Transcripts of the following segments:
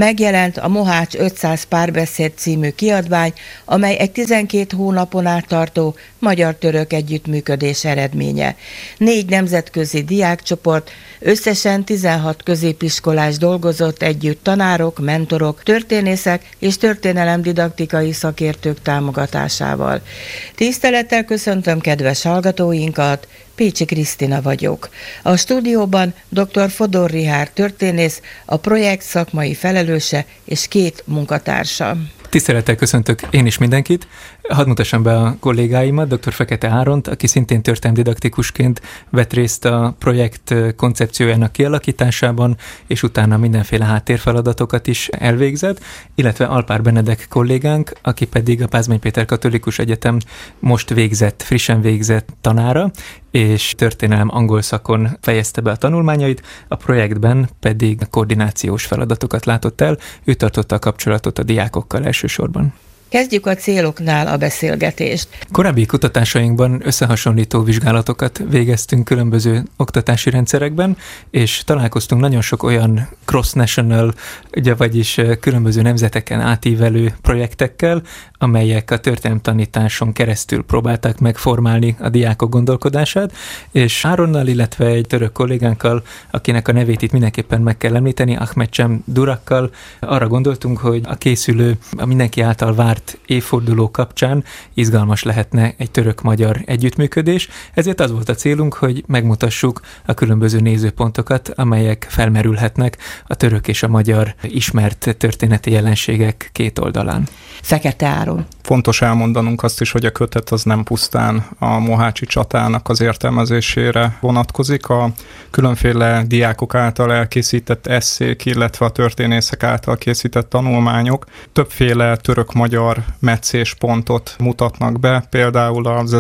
Megjelent a Mohács 500 párbeszéd című kiadvány, amely egy 12 hónapon át tartó magyar-török együttműködés eredménye. 4 nemzetközi diákcsoport, összesen 16 középiskolás dolgozott együtt tanárok, mentorok, történészek és történelemdidaktikai szakértők támogatásával. Tisztelettel köszöntöm kedves hallgatóinkat, Pécsi Krisztina vagyok. A stúdióban dr. Fodor Richárd történész, a projekt szakmai felelőse és 2 munkatársa. Tisztelettel köszöntök én is mindenkit. Hadd mutassam be a kollégáimat, dr. Fekete Áront, aki szintén történelemdidaktikusként vett részt a projekt koncepciójának kialakításában, és utána mindenféle háttérfeladatokat is elvégzett, illetve Alpár Benedek kollégánk, aki pedig a Pázmány Péter Katolikus Egyetem most frissen végzett tanára, és történelem angol szakon fejezte be a tanulmányait, a projektben pedig koordinációs feladatokat látott el, ő tartotta a kapcsolatot a diákokkal elsősorban. Kezdjük a céloknál a beszélgetést. Korábbi kutatásainkban összehasonlító vizsgálatokat végeztünk különböző oktatási rendszerekben, és találkoztunk nagyon sok olyan cross-national, vagyis különböző nemzeteken átívelő projektekkel, amelyek a történelemtanításon keresztül próbálták megformálni a diákok gondolkodását, és Áronnal, illetve egy török kollégánkkal, akinek a nevét itt mindenképpen meg kell említeni, Ahmetcem Durakkal arra gondoltunk, hogy a készülő, a mindenki által várt évforduló kapcsán izgalmas lehetne egy török-magyar együttműködés, ezért az volt a célunk, hogy megmutassuk a különböző nézőpontokat, amelyek felmerülhetnek a török és a magyar ismert történeti jelenségek két oldalán. Fekete Áron. Fontos elmondanunk azt is, hogy a kötet az nem pusztán a mohácsi csatának az értelmezésére vonatkozik. A különféle diákok által elkészített esszék, illetve a történészek által készített tanulmányok többféle török-magyar meccéspontot mutatnak be, például az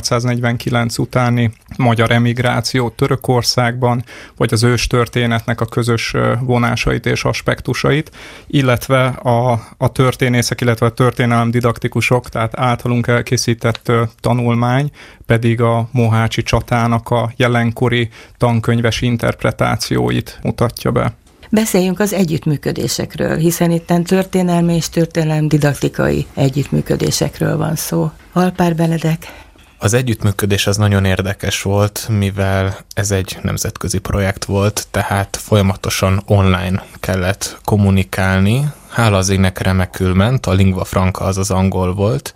1849 utáni magyar emigráció Törökországban, vagy az őstörténetnek a közös vonásait és aspektusait, illetve a történészek, illetve a történelemdidaktikusok, tehát általunk elkészített tanulmány pedig a mohácsi csatának a jelenkori tankönyves interpretációit mutatja be. Beszéljünk az együttműködésekről, hiszen itten történelmi és történelemdidaktikai együttműködésekről van szó. Alpár Benedek. Az együttműködés az nagyon érdekes volt, mivel ez egy nemzetközi projekt volt, tehát folyamatosan online kellett kommunikálni. Hála az égnek remekül ment, a lingua franca az angol volt,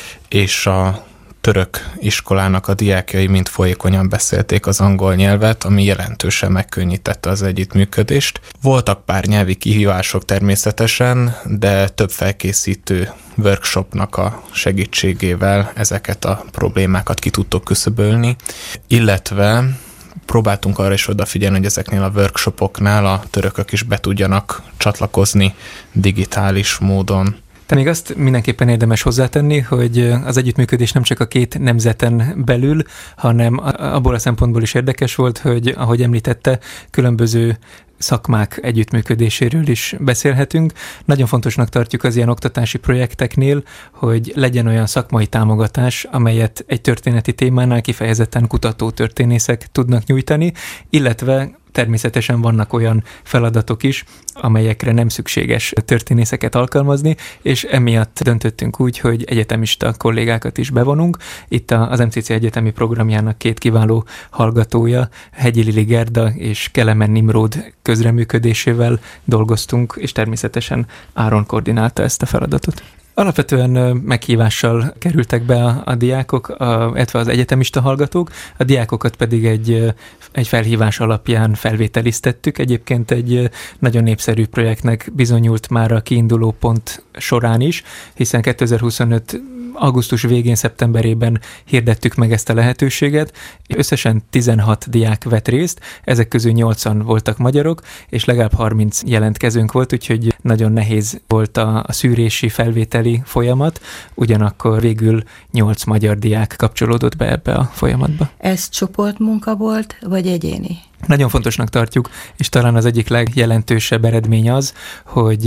és a török iskolának a diákjai mind folyékonyan beszélték az angol nyelvet, ami jelentősen megkönnyítette az együttműködést. Voltak pár nyelvi kihívások természetesen, de több felkészítő workshopnak a segítségével ezeket a problémákat ki tudtok küszöbölni, illetve próbáltunk arra is odafigyelni, hogy ezeknél a workshopoknál a törökök is be tudjanak csatlakozni digitális módon. De még azt mindenképpen érdemes hozzátenni, hogy az együttműködés nem csak a két nemzeten belül, hanem abból a szempontból is érdekes volt, hogy ahogy említette, különböző szakmák együttműködéséről is beszélhetünk. Nagyon fontosnak tartjuk az ilyen oktatási projekteknél, hogy legyen olyan szakmai támogatás, amelyet egy történeti témánál kifejezetten kutatótörténészek tudnak nyújtani, illetve természetesen vannak olyan feladatok is, amelyekre nem szükséges történészeket alkalmazni, és emiatt döntöttünk úgy, hogy egyetemista kollégákat is bevonunk. Itt az MCC egyetemi programjának 2 kiváló hallgatója, Hegyi Lili Gerda és Kelemen Nimród közreműködésével dolgoztunk, és természetesen Áron koordinálta ezt a feladatot. Alapvetően meghívással kerültek be a diákok, illetve az egyetemista hallgatók, a diákokat pedig egy felhívás alapján felvételiztettük. Egyébként egy nagyon népszerű projektnek bizonyult már a kiinduló pont során is, hiszen 2025 augusztus végén, szeptemberében hirdettük meg ezt a lehetőséget. Összesen 16 diák vett részt, ezek közül 8-an voltak magyarok, és legalább 30 jelentkezőnk volt, úgyhogy nagyon nehéz volt a szűrési, felvételi folyamat, ugyanakkor végül 8 magyar diák kapcsolódott be ebbe a folyamatba. Ez csoportmunka volt, vagy egyéni? Nagyon fontosnak tartjuk, és talán az egyik legjelentősebb eredmény az, hogy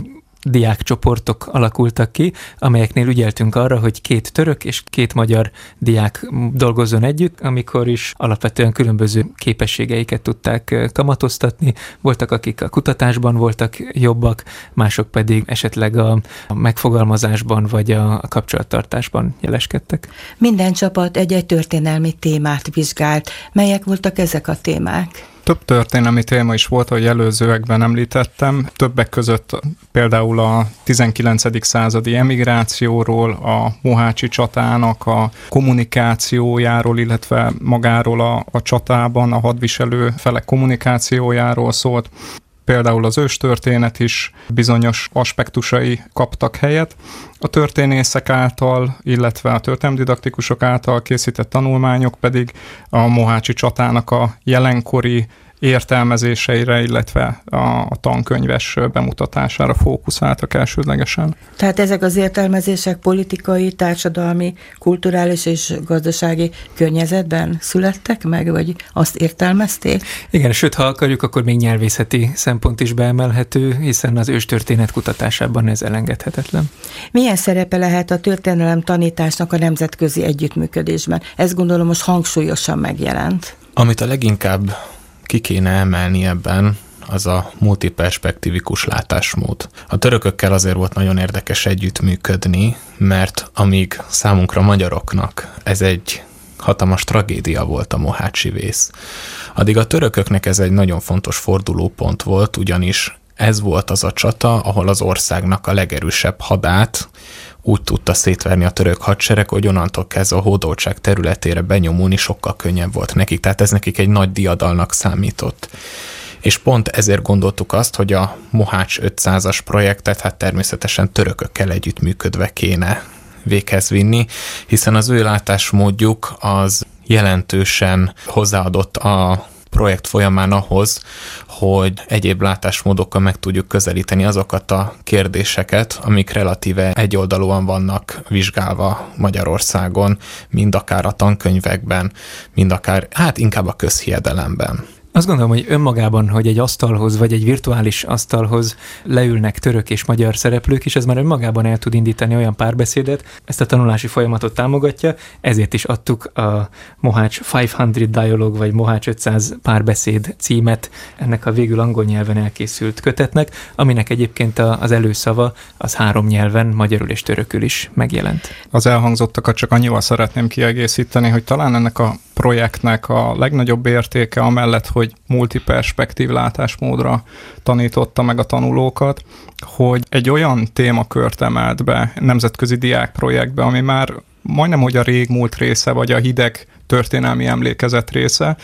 diákcsoportok alakultak ki, amelyeknél ügyeltünk arra, hogy 2 török és 2 magyar diák dolgozzon együtt, amikor is alapvetően különböző képességeiket tudták kamatoztatni. Voltak, akik a kutatásban voltak jobbak, mások pedig esetleg a megfogalmazásban vagy a kapcsolattartásban jeleskedtek. Minden csapat egy-egy történelmi témát vizsgált. Melyek voltak ezek a témák? Több történelmi téma is volt, ahogy előzőekben említettem. Többek között például a 19. századi emigrációról, a mohácsi csatának a kommunikációjáról, illetve magáról a csatában a hadviselő felek kommunikációjáról szólt. Például az őstörténet is bizonyos aspektusai kaptak helyet. A történészek által, illetve a történelemdidaktikusok által készített tanulmányok pedig a mohácsi csatának a jelenkori értelmezéseire, illetve a tankönyves bemutatására fókuszáltak elsődlegesen. Tehát ezek az értelmezések politikai, társadalmi, kulturális és gazdasági környezetben születtek meg, vagy azt értelmezték? Igen, sőt, ha akarjuk, akkor még nyelvészeti szempont is beemelhető, hiszen az őstörténet kutatásában ez elengedhetetlen. Milyen szerepe lehet a történelem tanításnak a nemzetközi együttműködésben? Ez gondolom most hangsúlyosan megjelent. Amit a leginkább ki kéne emelni ebben, az a multiperspektívikus látásmód. A törökökkel azért volt nagyon érdekes együttműködni, mert amíg számunkra magyaroknak ez egy hatalmas tragédia volt a mohácsi vész, addig a törököknek ez egy nagyon fontos fordulópont volt, ugyanis ez volt az a csata, ahol az országnak a legerősebb hadát úgy tudta szétverni a török hadsereg, hogy onnantól kezdve a hódoltság területére benyomulni sokkal könnyebb volt nekik. Tehát ez nekik egy nagy diadalnak számított. És pont ezért gondoltuk azt, hogy a Mohács 500-as projektet hát természetesen törökökkel együttműködve kéne véghez vinni, hiszen az ő látásmódjuk az jelentősen hozzáadott a projekt folyamán ahhoz, hogy egyéb látásmódokkal meg tudjuk közelíteni azokat a kérdéseket, amik relatíve egyoldalúan vannak vizsgálva Magyarországon, mind akár a tankönyvekben, mind akár, inkább a közhiedelemben. Azt gondolom, hogy önmagában, hogy egy asztalhoz, vagy egy virtuális asztalhoz leülnek török és magyar szereplők, és ez már önmagában el tud indítani olyan párbeszédet, ezt a tanulási folyamatot támogatja, ezért is adtuk a Mohács 500 Dialogue, vagy Mohács 500 párbeszéd címet ennek a végül angol nyelven elkészült kötetnek, aminek egyébként az előszava az 3 nyelven, magyarul és törökül is megjelent. Az elhangzottakat csak annyival szeretném kiegészíteni, hogy talán ennek a projektnek a legnagyobb értéke amellett, hogy multiperspektív látásmódra tanította meg a tanulókat, hogy egy olyan témakört emelt be nemzetközi diákprojektbe, ami már majdnem, hogy a régmúlt része, vagy a hideg történelmi emlékezet része.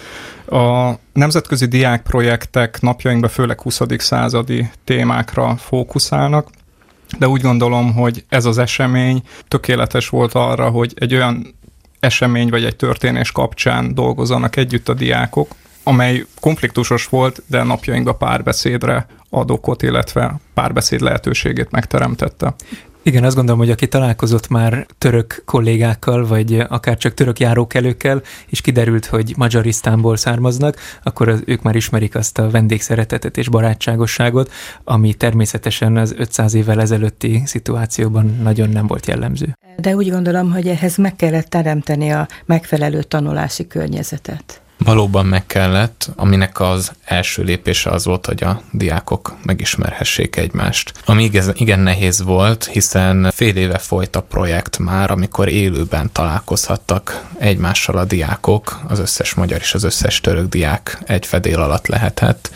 A nemzetközi diákprojektek napjainkban főleg 20. századi témákra fókuszálnak, de úgy gondolom, hogy ez az esemény tökéletes volt arra, hogy egy olyan esemény vagy egy történés kapcsán dolgozzanak együtt a diákok, amely konfliktusos volt, de napjainkban párbeszédre ad okot, illetve párbeszéd lehetőségét megteremtette. Igen, azt gondolom, hogy aki találkozott már török kollégákkal, vagy akár csak török járókelőkkel, és kiderült, hogy Magyarisztánból származnak, akkor ők már ismerik azt a vendégszeretetet és barátságosságot, ami természetesen az 500 évvel ezelőtti szituációban nagyon nem volt jellemző. De úgy gondolom, hogy ehhez meg kellett teremteni a megfelelő tanulási környezetet. Valóban meg kellett, aminek az első lépése az volt, hogy a diákok megismerhessék egymást. Ami igen nehéz volt, hiszen fél éve folyt a projekt már, amikor élőben találkozhattak egymással a diákok, az összes magyar és az összes török diák egy fedél alatt lehetett,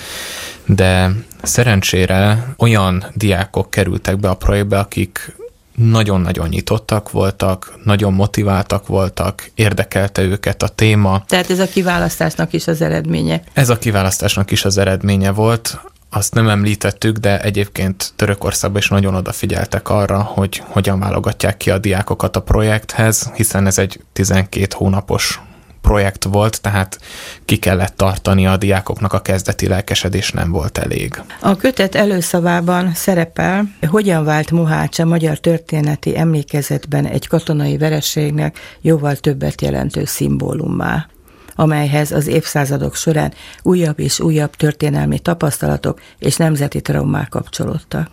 de szerencsére olyan diákok kerültek be a projektbe, akik nagyon-nagyon nyitottak voltak, nagyon motiváltak voltak, érdekelte őket a téma. Tehát ez a kiválasztásnak is az eredménye. Ez a kiválasztásnak is az eredménye volt. Azt nem említettük, de egyébként Törökországban is nagyon odafigyeltek arra, hogy hogyan válogatják ki a diákokat a projekthez, hiszen ez egy 12 hónapos projekt volt, tehát ki kellett tartani a diákoknak, a kezdeti lelkesedés nem volt elég. A kötet előszavában szerepel, hogyan vált Mohács a magyar történeti emlékezetben egy katonai vereségnek jóval többet jelentő szimbólummá, amelyhez az évszázadok során újabb és újabb történelmi tapasztalatok és nemzeti traumák kapcsolódtak.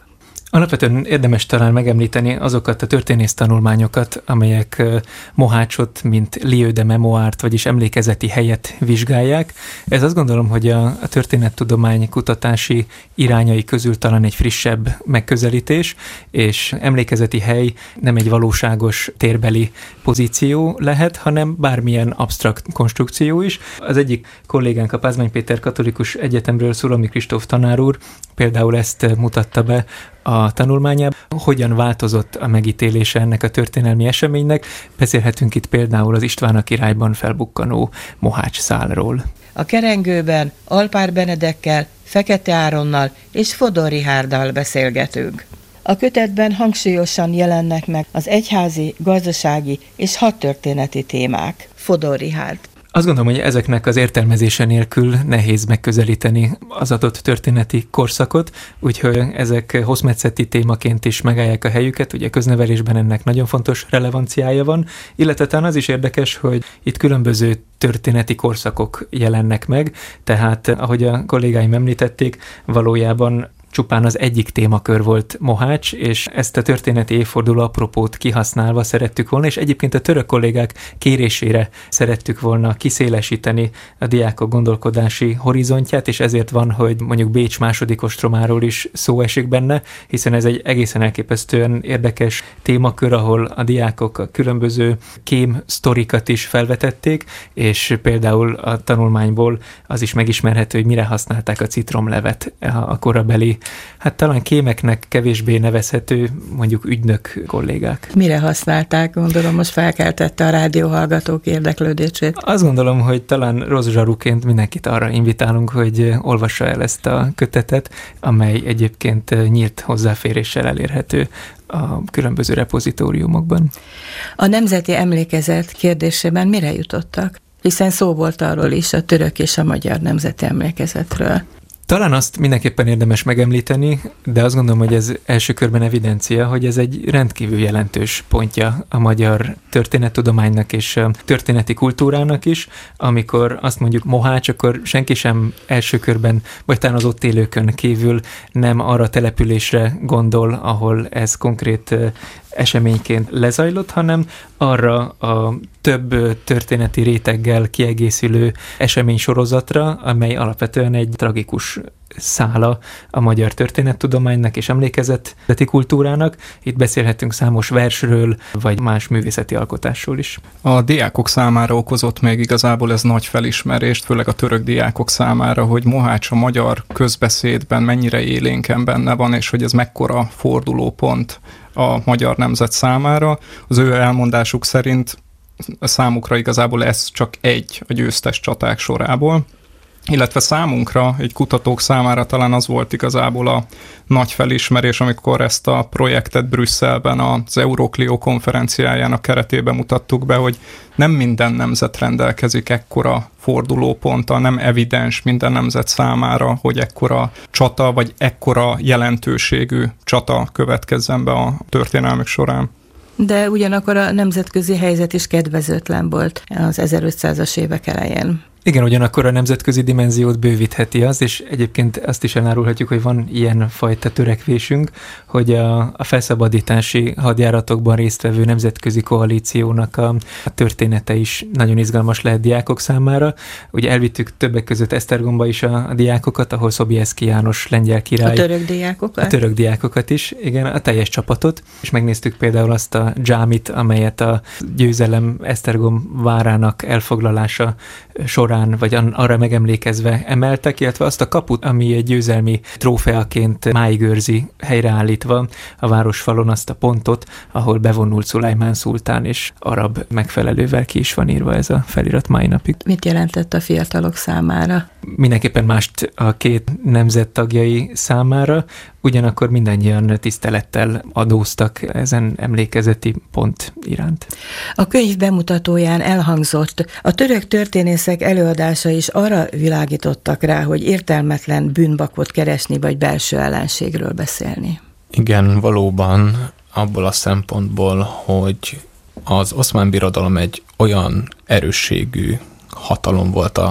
Alapvetően érdemes talán megemlíteni azokat a történész tanulmányokat, amelyek Mohácsot, mint lieu de mémoire-t, vagyis emlékezeti helyet vizsgálják. Ez azt gondolom, hogy a történettudomány kutatási irányai közül talán egy frissebb megközelítés, és emlékezeti hely nem egy valóságos térbeli pozíció lehet, hanem bármilyen absztrakt konstrukció is. Az egyik kollégánk, a Pázmány Péter Katolikus Egyetemről, Szulami Kristóf tanár úr például ezt mutatta be a tanulmányában, hogyan változott a megítélése ennek a történelmi eseménynek. Beszélhetünk itt például az István a királyban felbukkanó Mohács szálról. A kerengőben Alpár Benedekkel, Fekete Áronnal és Fodor Richárddal beszélgetünk. A kötetben hangsúlyosan jelennek meg az egyházi, gazdasági és hadtörténeti témák. Fodor Richárd. Azt gondolom, hogy ezeknek az értelmezése nélkül nehéz megközelíteni az adott történeti korszakot, úgyhogy ezek hosszmetszeti témaként is megállják a helyüket, ugye a köznevelésben ennek nagyon fontos relevanciája van, illetve talán az is érdekes, hogy itt különböző történeti korszakok jelennek meg, tehát ahogy a kollégáim említették, valójában csupán az egyik témakör volt Mohács, és ezt a történeti évforduló apropót kihasználva szerettük volna, és egyébként a török kollégák kérésére szerettük volna kiszélesíteni a diákok gondolkodási horizontját, és ezért van, hogy mondjuk Bécs második ostromáról is szó esik benne, hiszen ez egy egészen elképesztően érdekes témakör, ahol a diákok a különböző kém sztorikat is felvetették, és például a tanulmányból az is megismerhető, hogy mire használták a citromlevet a korabeli, hát talán kémeknek kevésbé nevezhető, mondjuk ügynök kollégák. Mire használták? Gondolom, most felkeltette a rádióhallgatók érdeklődését. Azt gondolom, hogy talán rossz zsaruként mindenkit arra invitálunk, hogy olvassa el ezt a kötetet, amely egyébként nyílt hozzáféréssel elérhető a különböző repozitóriumokban. A nemzeti emlékezet kérdésében mire jutottak? Hiszen szó volt arról is, a török és a magyar nemzeti emlékezetről. Talán azt mindenképpen érdemes megemlíteni, de azt gondolom, hogy ez első körben evidencia, hogy ez egy rendkívül jelentős pontja a magyar történettudománynak és történeti kultúrának is. Amikor azt mondjuk Mohács, akkor senki sem első körben, vagy talán az ott élőkön kívül nem arra településre gondol, ahol ez konkrét eseményként lezajlott, hanem arra a több történeti réteggel kiegészülő eseménysorozatra, amely alapvetően egy tragikus szála a magyar történettudománynak és emlékezeti kultúrának. Itt beszélhetünk számos versről, vagy más művészeti alkotásról is. A diákok számára okozott még igazából ez nagy felismerést, főleg a török diákok számára, hogy Mohács a magyar közbeszédben mennyire élénken benne van, és hogy ez mekkora fordulópont a magyar nemzet számára. Az ő elmondásuk szerint a számukra igazából ez csak egy a győztes csaták sorából, illetve számunkra, egy kutatók számára talán az volt igazából a nagy felismerés, amikor ezt a projektet Brüsszelben az Euroclio konferenciájának keretében mutattuk be, hogy nem minden nemzet rendelkezik ekkora fordulóponttal, nem evidens minden nemzet számára, hogy ekkora csata, vagy ekkora jelentőségű csata következzen be a történelmük során. De ugyanakkor a nemzetközi helyzet is kedvezőtlen volt az 1500-as évek elején. Igen, ugyanakkor a nemzetközi dimenziót bővítheti az, és egyébként azt is elárulhatjuk, hogy van ilyen fajta törekvésünk, hogy a felszabadítási hadjáratokban résztvevő nemzetközi koalíciónak a története is nagyon izgalmas lehet diákok számára. Ugye elvittük többek között Esztergomba is a diákokat, ahol Sobieski János lengyel király. A török diákokat? A török diákokat is, igen, a teljes csapatot, és megnéztük például azt a dzsámit, amelyet a győzelem Esztergom várának elfoglalása során, vagy arra megemlékezve emeltek, illetve azt a kaput, ami egy győzelmi trófeaként máig őrzi helyreállítva a városfalon azt a pontot, ahol bevonult Szulajmán szultán, és arab megfelelővel ki is van írva ez a felirat mai napig. Mit jelentett a fiatalok számára? Mindenképpen mást a két nemzet tagjai számára, ugyanakkor mindannyian tisztelettel adóztak ezen emlékezeti pont iránt. A könyv bemutatóján elhangzott, a török történészek előadása is arra világítottak rá, hogy értelmetlen bűnbakot keresni, vagy belső ellenségről beszélni. Igen, valóban abból a szempontból, hogy az Oszmán Birodalom egy olyan erősségű hatalom volt a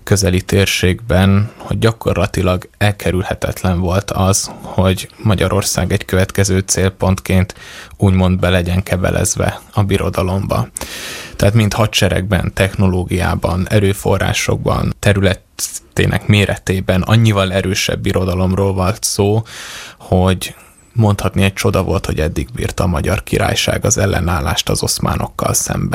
közeli térségben, hogy gyakorlatilag elkerülhetetlen volt az, hogy Magyarország egy következő célpontként úgymond be legyen kebelezve a birodalomba. Tehát mind hadseregben, technológiában, erőforrásokban, területének méretében annyival erősebb birodalomról volt szó, hogy mondhatni egy csoda volt, hogy eddig bírta a Magyar Királyság az ellenállást az oszmánokkal szemben.